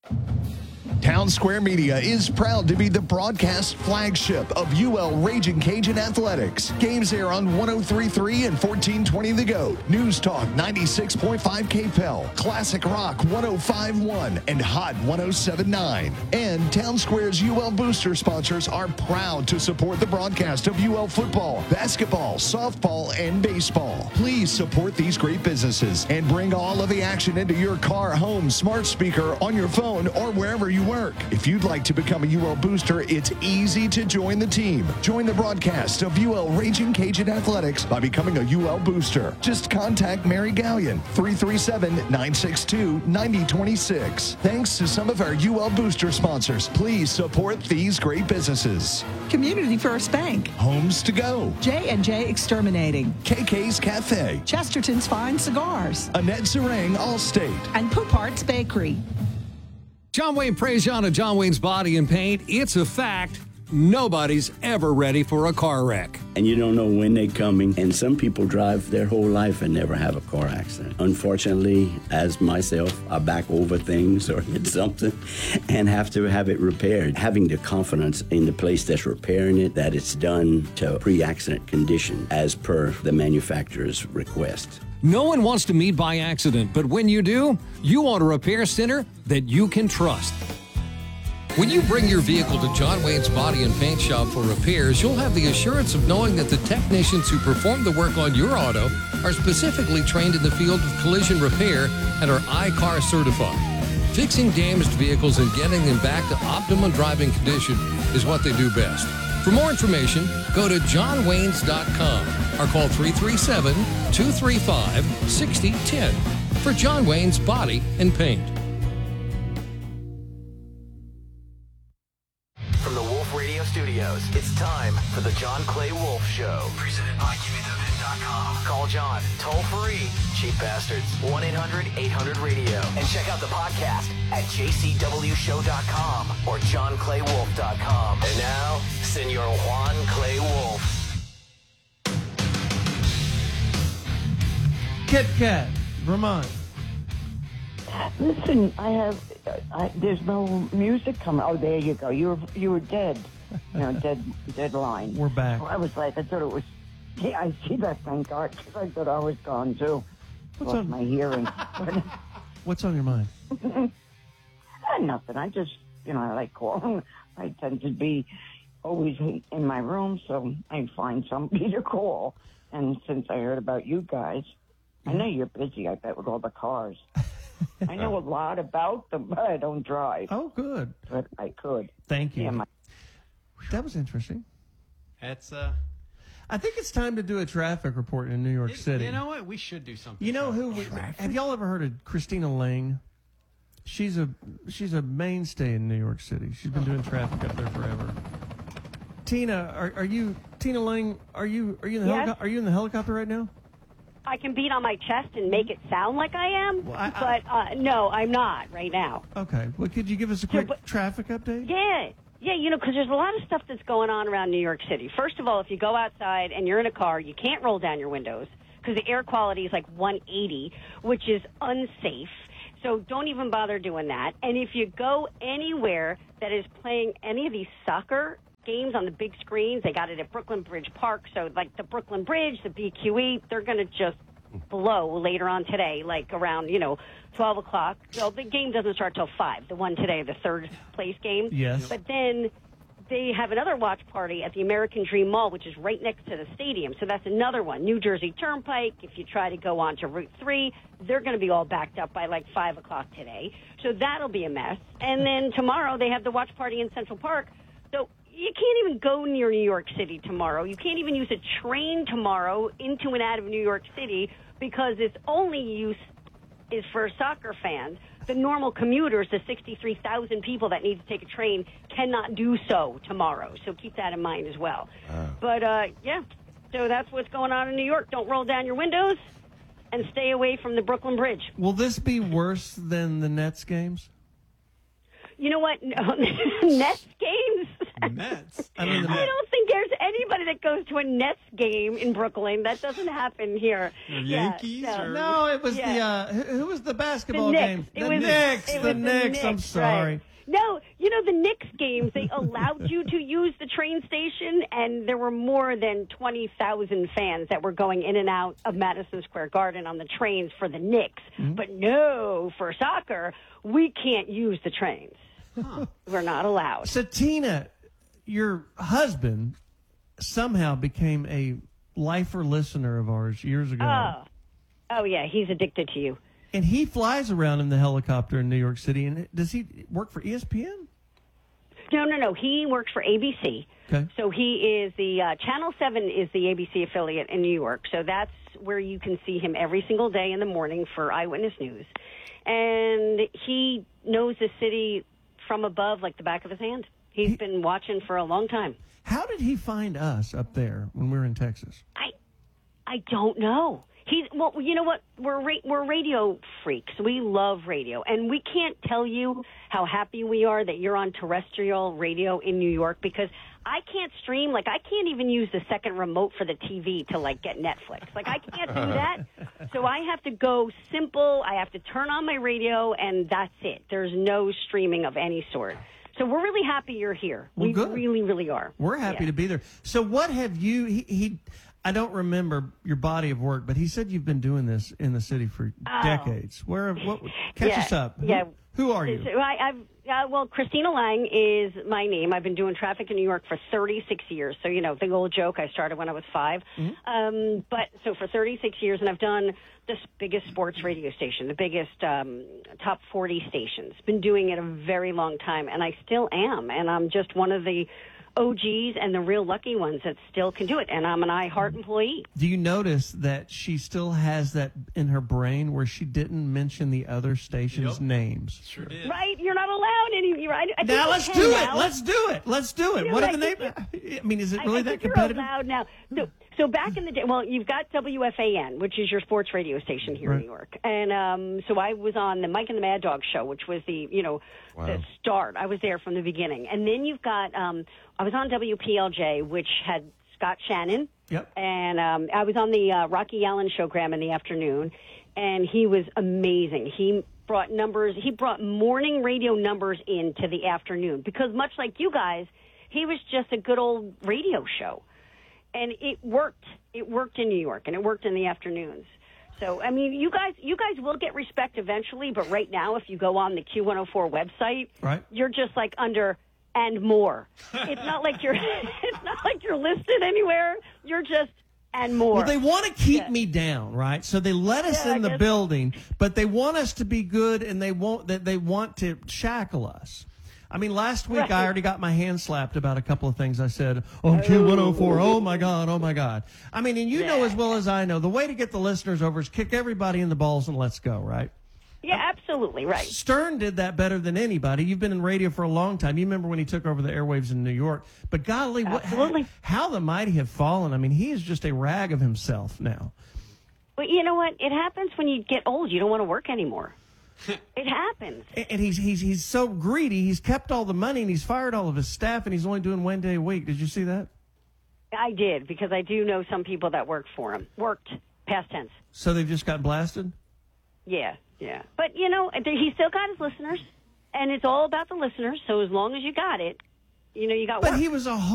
Town Square Media is proud to be the broadcast flagship of UL Raging Cajun Athletics. Games air on 103.3 and 1420 The Goat, News Talk 96.5 KPEL, Classic Rock 105.1, and Hot 107.9. And Town Square's UL Booster sponsors are proud to support the broadcast of UL football, basketball, softball, and baseball. Please support these great businesses and bring all of the action into your car, home, smart speaker, on your phone, or wherever you work. If you'd like to become a UL Booster, it's easy to join the team. Join the broadcast of UL Raging Cajun Athletics by becoming a UL Booster. Just contact Mary Gallion, 337-962-9026. Thanks to some of our UL Booster sponsors. Please support these great businesses. Community First Bank. Homes to Go. J&J Exterminating. KK's Cafe. Chesterton's Fine Cigars. Annette Zerang, Allstate. And Poupart's Bakery. John Wayne Prejean of John Wayne's Body and Paint. It's a fact. Nobody's ever ready for a car wreck. And you don't know when they're coming. And some people drive their whole life and never have a car accident. Unfortunately, as myself, I back over things or hit something and have to have it repaired. Having the confidence in the place that's repairing it, that it's done to pre-accident condition as per the manufacturer's request. No one wants to meet by accident, but when you do, you want a repair center that you can trust. When you bring your vehicle to John Wayne's Body and Paint Shop for repairs, you'll have the assurance of knowing that the technicians who perform the work on your auto are specifically trained in the field of collision repair and are I-CAR certified. Fixing damaged vehicles and getting them back to optimum driving condition is what they do best. For more information, go to johnwaynes.com or call 337-235-6010 for John Wayne's Body and Paint. From the Wolf Radio Studios, it's time for the John Clay Wolf Show. Presented by GiveMeTheVin.com. Call John, toll free, cheap bastards, 1-800-800-RADIO. And check out the podcast at jcwshow.com or johnclaywolf.com. And now, Senor Juan Clay Wolf. Kit Kat, Vermont. Listen, there's no music coming. Oh, there you go. You were dead. Dead line. We're back. I was like, I thought it was. Yeah, I see that. Thank God, because I thought I was gone too. Lost my hearing. What's on your mind? Nothing. I just, I like calling. I tend to be always in my room, so I find somebody to call. And since I heard about you guys, I know you're busy, I bet, with all the cars. I know a lot about them, but I don't drive. Oh, good. But I could. Thank you. Yeah, that was interesting. That's I think it's time to do a traffic report in New York City. You know what? We should do something. You know who? Have y'all ever heard of Christina Lane? She's a mainstay in New York City. She's been doing traffic up there forever. Tina, are you Tina Lane? Are you in the are you in the helicopter right now? I can beat on my chest and make it sound like I am, but no, I'm not right now. Okay. Well, could you give us a quick traffic update? Yeah, because there's a lot of stuff that's going on around New York City. First of all, if you go outside and you're in a car, you can't roll down your windows because the air quality is like 180, which is unsafe. So don't even bother doing that. And if you go anywhere that is playing any of these soccer games on the big screens, they got it at Brooklyn Bridge Park. So like the Brooklyn Bridge, the BQE, they're going to just blow later on today, like around, 12 o'clock. So the game doesn't start till 5, the one today, the third place game. Yes. But then they have another watch party at the American Dream Mall, which is right next to the stadium. So that's another one. New Jersey Turnpike, if you try to go on to Route 3, they're going to be all backed up by like 5 o'clock today. So that'll be a mess. And then tomorrow they have the watch party in Central Park. So you can't even go near New York City tomorrow. You can't even use a train tomorrow into and out of New York City because its only use is for soccer fans. The normal commuters, the 63,000 people that need to take a train, cannot do so tomorrow. So keep that in mind as well. But, so that's what's going on in New York. Don't roll down your windows and stay away from the Brooklyn Bridge. Will this be worse than the Nets games? You know what? No, Nets games. Mets. I mean, I don't think there's anybody that goes to a Nets game in Brooklyn. That doesn't happen here. Or Yankees? Yeah, or... No, it was Yeah. who was the basketball The Knicks. game? It The was- Knicks. it The was the Knicks. I'm Knicks, sorry. right. No, you know, the Knicks games, they allowed you to use the train station, and there were more than 20,000 fans that were going in and out of Madison Square Garden on the trains for the Knicks. But no, for soccer, we can't use the trains. We're not allowed. So, Tina, your husband somehow became a lifer listener of ours years ago. Oh, yeah, he's addicted to you. And he flies around in the helicopter in New York City. And does he work for ESPN? No. He works for ABC. Okay. So he is the Channel 7 is the ABC affiliate in New York. So that's where you can see him every single day in the morning for Eyewitness News. And he knows the city from above like the back of his hand. He's been watching for a long time. How did he find us up there when we were in Texas? I don't know. Well, you know what? We're radio freaks. We love radio, and we can't tell you how happy we are that you're on terrestrial radio in New York because I can't stream. Like, I can't even use the second remote for the TV to like get Netflix. Like, I can't do that. So I have to go simple. I have to turn on my radio, and that's it. There's no streaming of any sort. So we're really happy you're here. Well, we good. really, really are. We're happy to be there. So what have you, he I don't remember your body of work, but he said you've been doing this in the city for decades. Catch us up. Yeah. Who are you? Well, Christina Lang is my name. I've been doing traffic in New York for 36 years. So, you know, the old joke, I started when I was 5. But so for 36 years, and I've done the biggest sports radio station, the biggest top 40 stations. Been doing it a very long time, and I still am. And I'm just one of the OGs and the real lucky ones that still can do it. And I'm an iHeart employee. Do you notice that she still has that in her brain where she didn't mention the other stations' names? Sure did. Right? You're not allowed any. Right? Now let's do it. Let's do it. Let's do it. You know, What are I the names? think I mean, is it really I that think competitive? You're allowed now. So back in the day, well, you've got WFAN, which is your sports radio station here in New York, and so I was on the Mike and the Mad Dog show, which was the the start. I was there from the beginning, and then you've got I was on WPLJ, which had Scott Shannon. Yep. And I was on the Rocky Allen showgram in the afternoon, and he was amazing. He brought numbers. He brought morning radio numbers into the afternoon because, much like you guys, he was just a good old radio show. And it worked. It worked in New York, and it worked in the afternoons. So, I mean, you guys will get respect eventually, but right now, if you go on the Q104 website, you're just like under and more. It's not like you're listed anywhere. You're just and more. Well, they want to keep me down, right? So they let us in the building, but they want us to be good, and they want to shackle us. I mean, last week I already got my hand slapped about a couple of things I said on Q104. Oh, my God. Oh, my God. I mean, and you know as well as I know, the way to get the listeners over is kick everybody in the balls and let's go, right? Yeah, absolutely, right. Stern did that better than anybody. You've been in radio for a long time. You remember when he took over the airwaves in New York. But golly, how the mighty have fallen. I mean, he is just a rag of himself now. But you know what? It happens when you get old. You don't want to work anymore. It happens. And he's so greedy. He's kept all the money, and he's fired all of his staff, and he's only doing one day a week. Did you see that? I did, because I do know some people that worked for him. Worked, past tense. So they've just got blasted? Yeah. But, you know, he still got his listeners, and it's all about the listeners, so as long as you got it, you know, you got work. But he was a